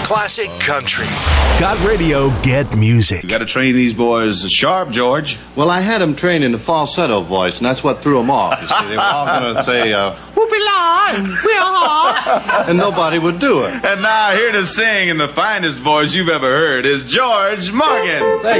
classic country. Got radio, get music. You got to train these boys sharp, George. Well, I had them trained in the falsetto voice, and that's what threw them off. You see, they were all going to say, whoopie-lie, we're and nobody would do it. And now here to sing in the finest voice you've ever heard is George Morgan.